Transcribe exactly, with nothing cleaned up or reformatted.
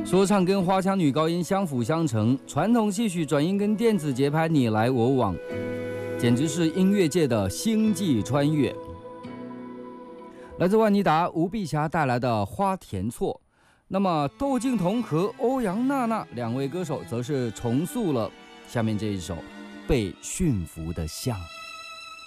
说唱跟花腔女高音相辅相成，传统戏曲转音跟电子节拍你来我往，简直是音乐界的星际穿越。来自万妮达、吴碧霞带来的《花田错》，那么窦靖童和欧阳娜娜两位歌手则是重塑了下面这一首《被驯服的象》。